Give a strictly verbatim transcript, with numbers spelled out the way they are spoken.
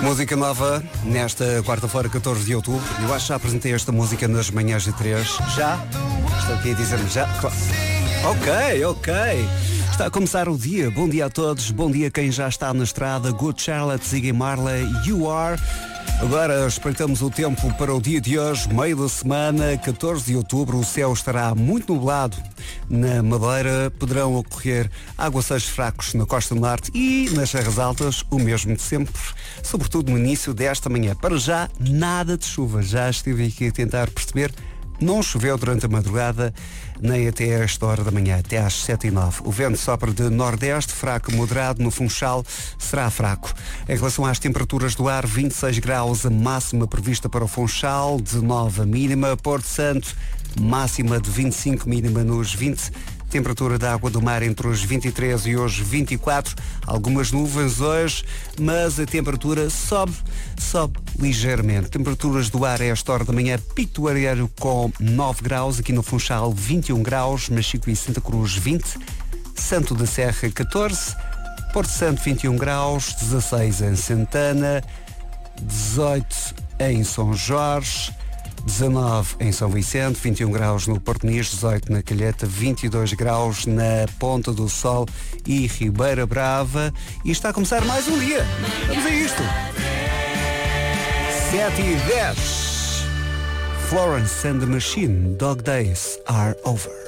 Música nova nesta quarta-feira, catorze de outubro. Eu acho que já apresentei esta música nas manhãs de três. Já? Estou aqui a dizer-me já. Ok, ok. Está a começar o dia. Bom dia a todos. Bom dia quem já está na estrada. Good Charlotte, Ziggy Marley, You Are. Agora espreitamos o tempo para o dia de hoje, meio da semana, catorze de outubro. O céu estará muito nublado na Madeira. Poderão ocorrer aguaceiros fracos na costa norte e nas serras altas, o mesmo de sempre, sobretudo no início desta manhã. Para já, nada de chuva. Já estive aqui a tentar perceber. Não choveu durante a madrugada, nem até esta hora da manhã, até às sete e nove. O vento sopra de nordeste, fraco moderado, no Funchal será fraco. Em relação às temperaturas do ar, vinte e seis graus a máxima prevista para o Funchal, dezenove a mínima. Porto Santo, máxima de vinte e cinco, mínima nos vinte. Temperatura da água do mar entre os vinte e três e hoje vinte e quatro. Algumas nuvens hoje, mas a temperatura sobe, sobe ligeiramente. Temperaturas do ar a esta hora da manhã, Pico do Arieiro com nove graus, aqui no Funchal vinte e um graus, Machico e Santa Cruz vinte, Santo da Serra catorze, Porto Santo vinte e um graus, dezasseis em Santana, dezoito em São Jorge, dezanove em São Vicente, vinte e um graus no Porto Nis, dezoito na Calheta, vinte e dois graus na Ponta do Sol e Ribeira Brava. E está a começar mais um dia. Vamos a isto. sete e dez. Florence and the Machine, Dog Days Are Over.